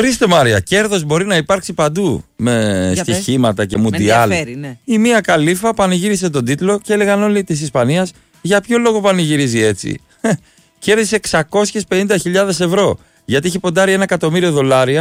Ορίστε Μάρια, κέρδος μπορεί να υπάρξει παντού. Με στοιχήματα και μουντιάλ. Ναι. Η Μία Καλίφα πανηγύρισε τον τίτλο και έλεγαν όλοι της Ισπανίας για ποιο λόγο πανηγυρίζει έτσι. Κέρδισε 650.000 ευρώ. Γιατί είχε ποντάρει $1 εκατομμύριο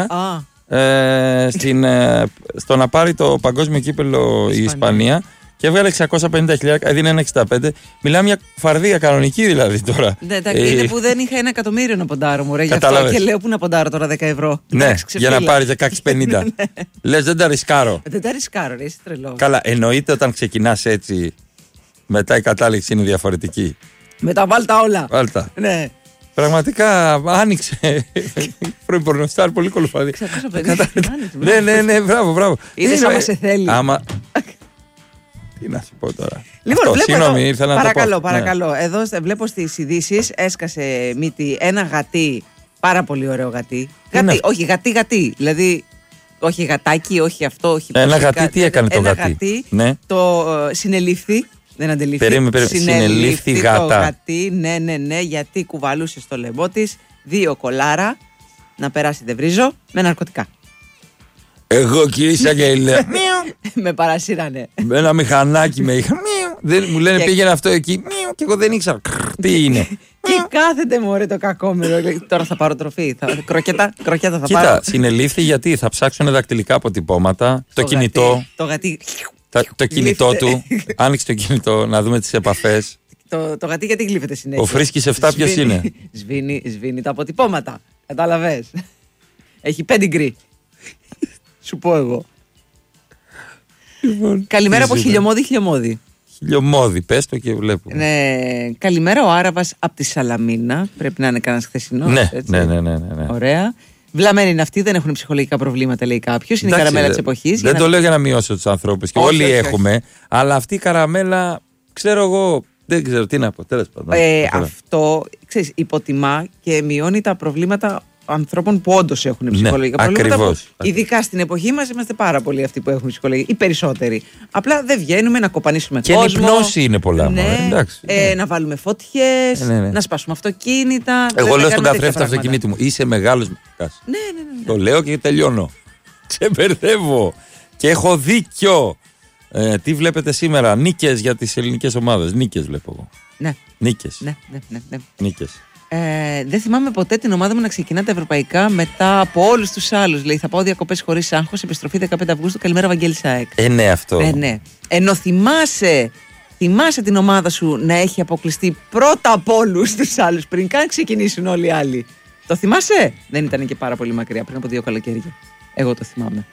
στο να πάρει το παγκόσμιο κύπελο η Ισπανία. Και έβγαλε 650.000, έδινε 1,65. Μιλάμε μια φαρδία κανονική δηλαδή τώρα. Ναι, είναι που δεν είχα $1 εκατομμύριο να ποντάρω, μωρέ. Γι' αυτό και λέω που να ποντάρω τώρα 10 ευρώ. Ναι, για να πάρει 16,50. Λες δεν τα ρισκάρω. Δεν τα ρισκάρω, ρε, είσαι τρελό. Καλά, εννοείται όταν ξεκινάς έτσι, μετά η κατάληξη είναι διαφορετική. Μετά βάλτα όλα. Βάλτα. Ναι. Πραγματικά άνοιξε. Προϋπορνοστάρ, πολύ κολοφαδί. 650. Ναι, μπράβο. Είδες άμα σε θέλει. Τι να σου πω τώρα. Λοιπόν, συγγνώμη, ήρθα να το πω. Παρακαλώ. Ναι. Εδώ βλέπω στις ειδήσεις έσκασε μύτη ένα γατί. Πάρα πολύ ωραίο γατί. Όχι, γατί. Δηλαδή, όχι γατάκι, όχι αυτό, όχι. Ένα γατί, τι έκανε το γατί. Ένα γατί, ναι. Το συνελήφθη. Δεν αντελήφθη. Περίμενε. Συνελήφθη γάτα. Το γατί, ναι, γιατί κουβαλούσε στο λαιμό της 2 κολάρα. Να περάσει, δεν βρίζω, με ναρκωτικά. Εγώ κύριε Εισαγγελέα. Με παρασύρανε. Με ένα μηχανάκι με είχα. Μου λένε πήγαινε αυτό εκεί. Και εγώ δεν ήξερα. Τι είναι. Και κάθεται μωρέ το κακόμοιρο. Τώρα θα πάρω τροφή. Κροκέτα θα πάρω. Κοίτα, συνελήφθη γιατί θα ψάξουν δακτυλικά αποτυπώματα. Το κινητό. Το γατί. Το κινητό του. Άνοιξε το κινητό να δούμε τις επαφές. Το γατί γιατί γλύφεται συνέχεια. Ο Φρίσκης 7 ποιος είναι. Σβήνει τα αποτυπώματα. Κατάλαβες. Έχει πέντιγκρι. Σου πω εγώ. Λοιπόν, καλημέρα από Χιλιομώδη. Χιλιομώδη, πες το και βλέπουμε. Ναι, καλημέρα ο Άραβας από τη Σαλαμίνα. Πρέπει να είναι κανένας χθεσινός. Ναι. Ωραία. Βλαμμένοι είναι αυτοί, δεν έχουν ψυχολογικά προβλήματα, λέει κάποιος. Είναι η καραμέλα της εποχής. Δεν το λέω για να μειώσω τους ανθρώπους. Και όλοι έχουμε. Αλλά αυτή η καραμέλα, ξέρω εγώ. Δεν ξέρω τι να πω. Τέλος πάντων. Αυτό, ξέρεις, υποτιμά και μειώνει τα προβλήματα ανθρώπων που όντως έχουν ψυχολογικά προβλήματα. Ακριβώς. Ειδικά στην εποχή μας είμαστε πάρα πολλοί αυτοί που έχουν ψυχολογικά. Οι περισσότεροι. Απλά δεν βγαίνουμε να κοπανίσουμε και κόσμο. Και υπνώση είναι πολλά. Να βάλουμε φωτιές, να σπάσουμε αυτοκίνητα. Εγώ λέω στον καθρέφτη του αυτοκινήτου μου: είσαι μεγάλος. Ναι. Το λέω και τελειώνω. Ξεμπερδεύω. Και έχω δίκιο. Τι βλέπετε σήμερα, νίκες για τις ελληνικές ομάδες. Νίκες βλέπω εγώ. Ναι. Νίκες. Ναι. Νίκες. Δεν θυμάμαι ποτέ την ομάδα μου να ξεκινά τα ευρωπαϊκά μετά από όλους τους άλλους. Λέει, θα πάω διακοπές χωρίς άγχος, επιστροφή 15 Αυγούστου. Καλημέρα, Βαγγέλη Σάεκ. Ναι, αυτό. Ναι. Ενώ θυμάσαι την ομάδα σου να έχει αποκλειστεί πρώτα από όλους τους άλλους πριν καν ξεκινήσουν όλοι οι άλλοι. Το θυμάσαι? Δεν ήταν και πάρα πολύ μακριά, πριν από 2 καλοκαίρια. Εγώ το θυμάμαι.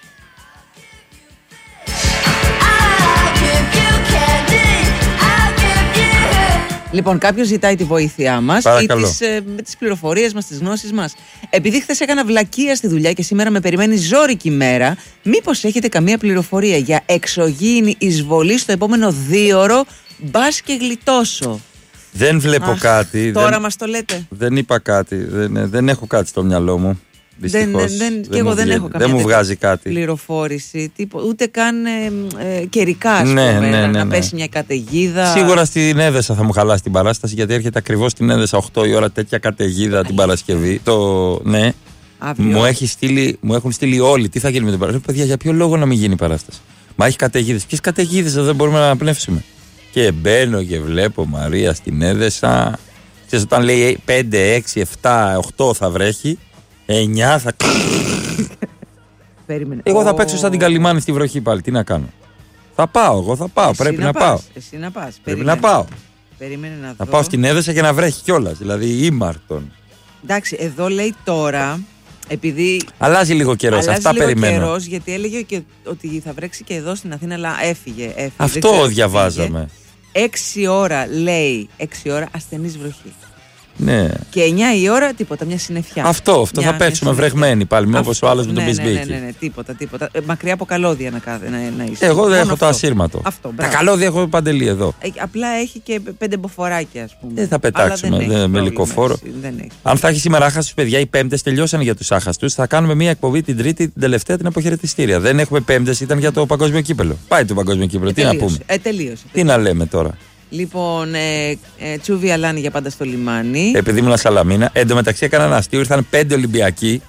Λοιπόν, κάποιος ζητάει τη βοήθειά μας ή τις πληροφορίες μας, τις γνώσεις μας. Επειδή χθες έκανα βλακεία στη δουλειά και σήμερα με περιμένει ζώρικη μέρα, μήπως έχετε καμία πληροφορία για εξωγήινη εισβολή στο επόμενο 2ωρο, μπας και γλιτώσω? Δεν βλέπω κάτι. Τώρα μας το λέτε. Δεν είπα κάτι. Δεν έχω κάτι στο μυαλό μου. Δυστυχώς. Και εγώ δεν έχω καμία δεν μου βγάζει κάτι. Πληροφόρηση, ούτε καν καιρικά, ας πούμε, να πέσει μια καταιγίδα. Σίγουρα στην Έδεσα θα μου χαλάσει την παράσταση, γιατί έρχεται ακριβώς στην Έδεσα 8 η ώρα τέτοια καταιγίδα την Παρασκευή. Ναι. Μου έχουν στείλει όλοι. Τι θα γίνει με την παράσταση? Παιδιά, για ποιο λόγο να μην γίνει η παράσταση? Μα έχει καταιγίδες. Ποιες καταιγίδες δεν μπορούμε να αναπνεύσουμε? Και μπαίνω και βλέπω Μαρία στην Έδεσα. Ξέρεις, όταν λέει 5, 6, 7, 8 θα βρέχει, 9 θα. Περίμενε. Εγώ θα παίξω σαν την Καλιμάνη στη βροχή πάλι. Τι να κάνω? Θα πάω. Πρέπει να πάω. Εσύ να πας. Πρέπει να πάω. Περίμενε να δω. Θα πάω στην Έδεσα και να βρέχει κιόλας. Δηλαδή ήμαρτον. Εντάξει, εδώ λέει τώρα. Επειδή αλλάζει λίγο καιρός, αυτά περιμένω. Καιρός, γιατί έλεγε και ότι θα βρέξει και εδώ στην Αθήνα, αλλά έφυγε. Αυτό διαβάζαμε. 6 ώρα λέει, 6 ώρα ασθενής βροχή. Ναι. Και 9 η ώρα τίποτα, μια συννεφιά. Αυτό θα παίξουμε βρεγμένοι πάλι, όπως ο άλλος με τον Μπισμπίκη. Ναι, τίποτα. Μακριά από καλώδια να είσαι. Εγώ δεν έχω το ασύρματο. Τα καλώδια έχω παντελή εδώ. Απλά έχει και 5 μποφοράκια, ας πούμε. Δεν θα πετάξουμε με λυκοφόρο. Αν θα έχει σήμερα άχαστους, παιδιά, οι Πέμπτες τελειώσαν για τους άχαστους. Θα κάνουμε μια εκπομπή την Τρίτη, την τελευταία, την αποχαιρετιστήρια. Δεν έχουμε Πέμπτες, ήταν για το παγκόσμιο κύπελο. Πάει το παγκόσμιο κύπελο, τι να πούμε. Τελείωσε. Τι να λέμε τώρα. Λοιπόν, Τσούβι Αλάνη για πάντα στο λιμάνι. Επειδή ήμουν Σαλαμίνα. Εν τω μεταξύ έκαναν αστείο, ήρθαν 5 Ολυμπιακοί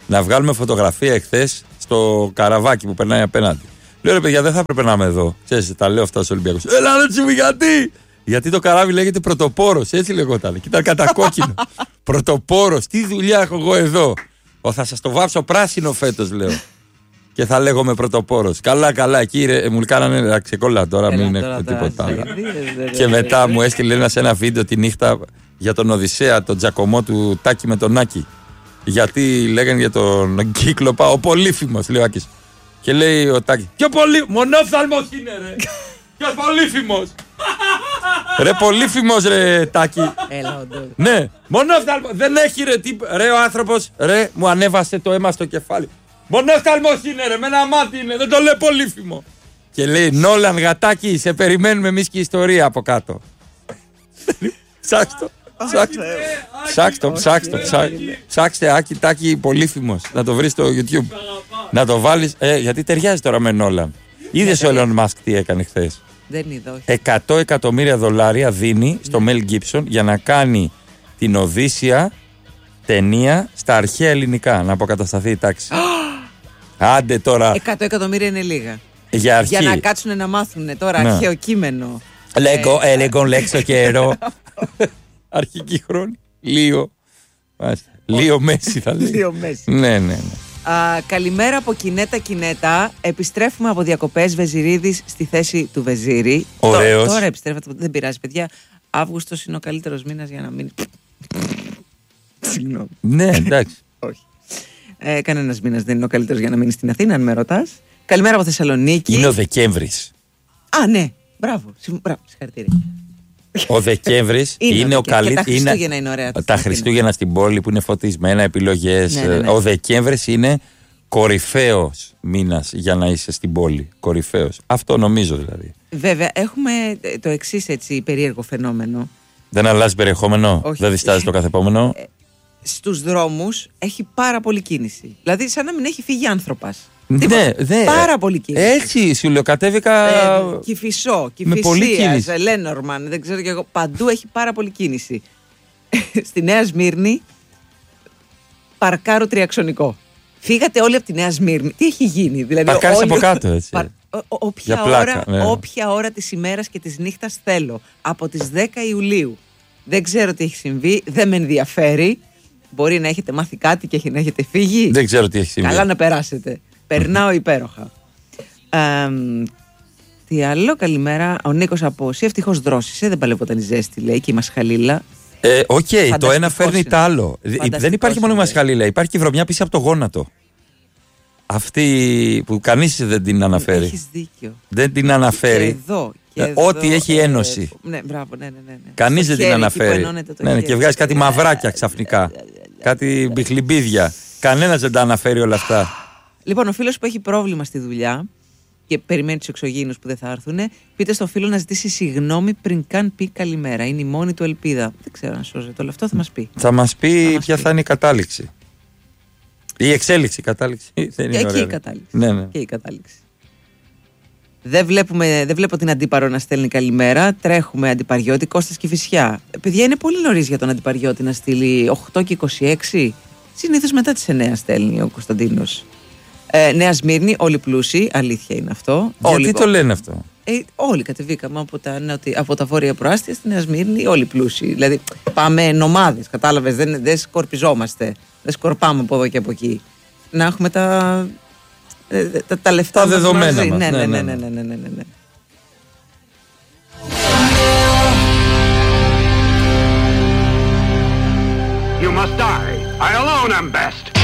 να βγάλουμε φωτογραφία εχθές στο καραβάκι που περνάει απέναντι. Λέω ρε παιδιά, δεν θα έπρεπε να είμαι εδώ. Ξέρετε, τα λέω αυτά στους Ολυμπιακούς. Έλα ρε Τσιμπή, γιατί? Γιατί το καράβι λέγεται Πρωτοπόρος, έτσι λεγόταν. Και ήταν κατακόκκινο. Πρωτοπόρος, τι δουλειά έχω εγώ εδώ. Θα σας το βάψω πράσινο φέτος, λέω. Και θα λέγομαι Πρωτοπόρος. Καλά, εκεί μου κάνανε ξεκόλλα τώρα, μην είναι τίποτα άλλο. Και μετά μου έστειλε ένα βίντεο τη νύχτα για τον Οδυσσέα, τον Τζακωμό του Τάκη με τον Άκη. Γιατί λέγανε για τον Κύκλοπα, ο Πολύφημος, λέει ο Άκης. Και λέει ο Τάκη, ποιο μονόφθαλμος είναι ρε. Ποιος Πολύφημος. Ρε Πολύφημος ρε Τάκη. Ναι, μονόφθαλμος, δεν έχει ρε τίποτα. Ρε ο άνθρωπος, ρε μου ανέβασε το αίμα στο κεφάλι. Μονόφθαλμος είναι ρε, με ένα μάτι είναι, δεν το λέει Πολύφημο. Και λέει Νόλαν γατάκι, σε περιμένουμε εμείς και η ιστορία από κάτω. Ψάξτε Άκη Τάκη Πολύφημος. Να το βρεις στο YouTube. Να το βάλεις, γιατί ταιριάζει τώρα με Νόλαν. Είδες ο Elon Musk τι έκανε χθες? Δεν είδα, όχι. $100 εκατομμύρια δίνει στο Mel Gibson για να κάνει την Οδύσσεια ταινία στα αρχαία ελληνικά. Να αποκατασταθεί η τάξη. Άντε τώρα. 100 εκατομμύρια είναι λίγα. Για να κάτσουν να μάθουν τώρα αρχαίο κείμενο. Λέγον λέξο καιρό. Αρχική χρόνη. Λίγο Μέση θα λέει. Λίγο Μέση. Ναι. Καλημέρα από Κινέτα. Επιστρέφουμε από διακοπές. Βεζιρίδης στη θέση του Βεζίρη. Ωραίος. Τώρα επιστρέφετε. Δεν πειράζει, παιδιά. Αύγουστος είναι ο καλύτερος μήνας για να μην. Συγγνώμη. Ναι, εντάξει. Όχι. Κανένας μήνας δεν είναι ο καλύτερος για να μείνει στην Αθήνα, αν με ρωτάς. Καλημέρα από Θεσσαλονίκη. Είναι ο Δεκέμβρης. Α, ναι. Μπράβο. Συγχαρητήρια. Ο Δεκέμβρης είναι ο καλύτερος. Τα Χριστούγεννα είναι ωραία. Τα Χριστούγεννα στην πόλη που είναι φωτισμένα, επιλογές. Ναι. Ο Δεκέμβρης είναι κορυφαίος μήνας για να είσαι στην πόλη. Κορυφαίος. Αυτό νομίζω δηλαδή. Βέβαια, έχουμε το εξής έτσι περίεργο φαινόμενο. Δεν αλλάζει περιεχόμενο. Όχι. Δεν διστάζει το καθεπόμενο. Στους δρόμους έχει πάρα πολύ κίνηση. Δηλαδή, σαν να μην έχει φύγει άνθρωπος. Ναι, πάρα πολύ κίνηση. Έτσι, σου λέω, κατέβηκα. Κηφισό, Κηφισίας, Λένορμαν, δεν ξέρω κι εγώ. Παντού έχει πάρα πολύ κίνηση. Στη Νέα Σμύρνη, παρκάρω τριαξονικό. Φύγατε όλοι από τη Νέα Σμύρνη. Τι έχει γίνει, δηλαδή. Παρκάρεις από κάτω, έτσι. Όποια ώρα της ημέρας και της νύχτας θέλω. Από τις 10 Ιουλίου. Δεν ξέρω τι έχει συμβεί, δεν με ενδιαφέρει. Μπορεί να έχετε μάθει κάτι και να έχετε φύγει. Δεν ξέρω τι έχει συμβεί. Καλά να περάσετε. Περνάω υπέροχα. Τι άλλο, καλημέρα. Ο Νίκος από εσύ ευτυχώς δρόσησε. Δεν παλεύονταν η ζέστη, λέει, και η μασχαλίλα. Οκ, το ένα φέρνει το άλλο. Δεν υπάρχει μόνο η μασχαλίλα, υπάρχει και η βρωμιά πίσω από το γόνατο. Αυτή που κανείς δεν την αναφέρει. Έχεις δίκιο. Δεν την αναφέρει. Ό,τι έχει ένωση. Ναι, μπράβο, ναι. Κανείς δεν την αναφέρει. Ναι, και βγάζει κάτι μαυράκια ξαφνικά. Κάτι μπιχλιμπίδια. Κανένας δεν τα αναφέρει όλα αυτά. Λοιπόν, ο φίλος που έχει πρόβλημα στη δουλειά και περιμένει τους εξωγήινους που δεν θα έρθουν, πείτε στο φίλο να ζητήσει συγγνώμη πριν καν πει καλημέρα. Είναι η μόνη του ελπίδα. Δεν ξέρω αν σώζεται όλο αυτό, θα μας πει. Θα μας πει ποια θα είναι η κατάληξη. Η εξέλιξη, η κατάληξη. Δεν είναι και η κατάληξη. Ναι. Και η κατάληξη. Δεν βλέπω την Αντίπαρο να στέλνει καλημέρα. Τρέχουμε Αντιπαριώτη, Κώστας Κηφισιά. Παιδιά, είναι πολύ νωρίς για τον Αντιπαριώτη να στείλει 8 και 26. Συνήθως μετά τις 9 στέλνει ο Κωνσταντίνος. Νέα Σμύρνη, όλοι πλούσιοι, αλήθεια είναι αυτό. Γιατί το λένε αυτό? Όλοι κατεβήκαμε από τα βόρεια προάστια στη Νέα Σμύρνη, όλοι πλούσιοι. Δηλαδή πάμε νομάδες, κατάλαβες, δεν σκορπιζόμαστε, δεν σκορπάμε από εδώ και από εκεί. Να έχουμε τα λεφτά, τα δεδομένα μας. Ναι. You must die. I alone am best.